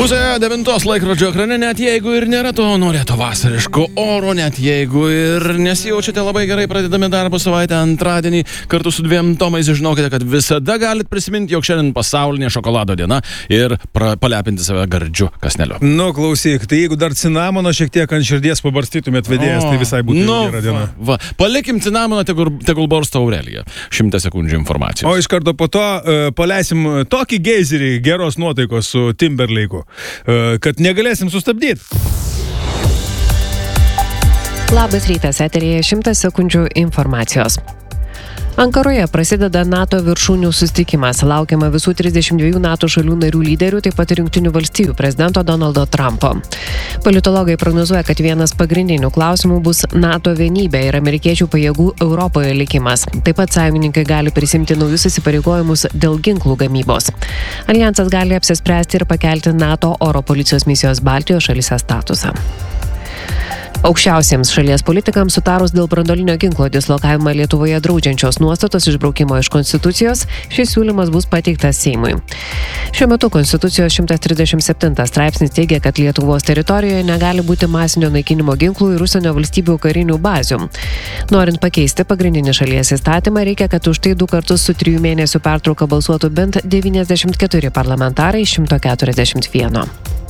Pusė 9 laikrodžio ekrane, net jeigu ir nėra to norėto vasariško oro, net jeigu ir nesijaučiate labai gerai pradedami darbo savaitę antradienį kartu su 2 tomais, žinokite, kad visada galit prisiminti, jog šiandien pasaulinė šokolado diena ir palepinti save gardžiu kasneliu. Nu, klausyk, tai jeigu dar cinamono šiek tiek ant širdies pabarstytumėt vedėjas, tai visai būtų gera diena. Palikim cinamoną, tegul barsto Aurelija. 100 sekundžių informacijos. O iš karto po to paleisim tokį geizerį geros nuotaikos su Timberlake'u, kad negalėsim sustabdyti. Labas rytas, eteryje 100 sekundžių informacijos. Ankaroje prasideda NATO viršūnių susitikimas. Laukiama visų 32 NATO šalių narių lyderių, taip pat ir Jungtinių valstijų prezidento Donaldo Trumpo. Politologai prognozuoja, kad vienas pagrindinių klausimų bus NATO vienybė ir amerikiečių pajėgų Europoje likimas. Taip pat sąjungininkai gali prisimti naujus įsipareigojimus dėl ginklų gamybos. Aljansas gali apsispręsti ir pakelti NATO oro policijos misijos Baltijos šalyse statusą. Aukščiausiems šalies politikams sutarus dėl branduolinio ginklo dislokavimą Lietuvoje draudžiančios nuostatos išbraukimo iš Konstitucijos, šis siūlymas bus pateiktas Seimui. Šiuo metu Konstitucijos 137 straipsnis teigia, kad Lietuvos teritorijoje negali būti masinio naikinimo ginklų ir užsienio valstybių karinių bazių. Norint pakeisti pagrindinį šalies įstatymą, reikia, kad už tai 2 kartus su 3 mėnesių pertrauka balsuotų bent 94 parlamentarai iš 141.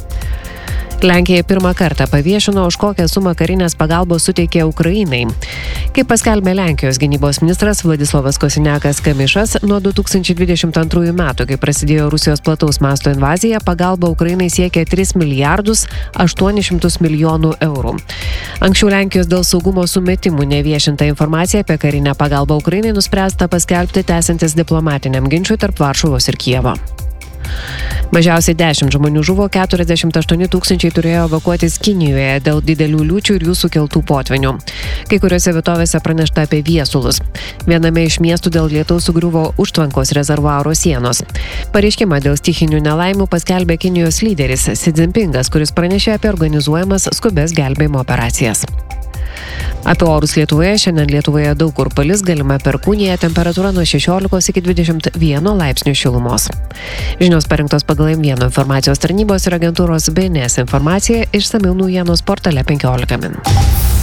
Lenkija pirmą kartą paviešino, už kokią sumą karinės pagalbos suteikė Ukrainai. Kaip paskelbė Lenkijos gynybos ministras Vladislovas Kosiniakas-Kamišas, nuo 2022 metų, kai prasidėjo Rusijos plataus masto invazija, pagalba Ukrainai siekė 3 milijardus 800 milijonų eurų. Anksčiau Lenkijos dėl saugumo sumetimų neviešinta informacija apie karinę pagalbą Ukrainai nuspręsta paskelbti tęsiantis diplomatiniam ginčui tarp Varšuvos ir Kijevo. Mažiausiai 10 žmonių žuvo, 48 tūkstančiai turėjo evakuotis Kinijoje dėl didelių liūčių ir jų sukeltų potvinių. Kai kuriuose vietovėse pranešta apie viesulus. Viename iš miestų dėl lietaus sugriuvo užtvankos rezervuaro sienos. Pareiškimą dėl stichinių nelaimių paskelbė Kinijos lyderis Xi Jinpingas, kuris pranešė apie organizuojamas skubes gelbėjimo operacijas. Apie orus Lietuvoje. Šiandien Lietuvoje daug kur palis, galima perkūnija, temperatūra nuo 16 iki 21 laipsnių šilumos. Žinios parinktos pagal M1 informacijos tarnybos ir agentūros BNS informacija, išsamiau naujienos portale 15 min.